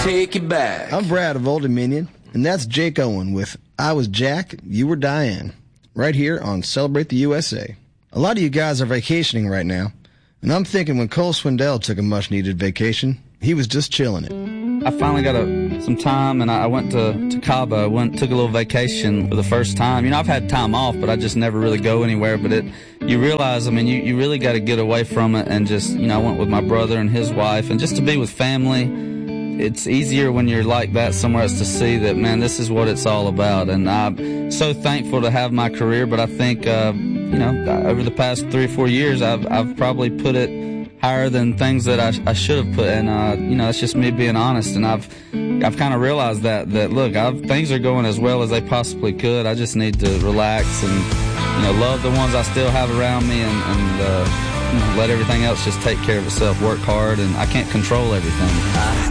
take you back. I'm Brad of Old Dominion, and that's Jake Owen with I Was Jack, You Were Diane, right here on Celebrate the USA. A lot of you guys are vacationing right now, and I'm thinking when Cole Swindell took a much-needed vacation, he was just chilling it. I finally got some time, and I went to Cabo. Took a little vacation for the first time. You know, I've had time off, but I just never really go anywhere. But you realize, I mean, you really got to get away from it and just, you know, I went with my brother and his wife, and just to be with family. It's easier when you're like that somewhere else to see that, man, this is what it's all about. And I'm so thankful to have my career, but I think, you know, over the past 3 or 4 years, I've probably put it higher than things that I should have put, and you know, it's just me being honest. And I've kind of realized that look, things are going as well as they possibly could. I just need to relax and, you know, love the ones I still have around me, and you know, let everything else just take care of itself. Work hard, and I can't control everything.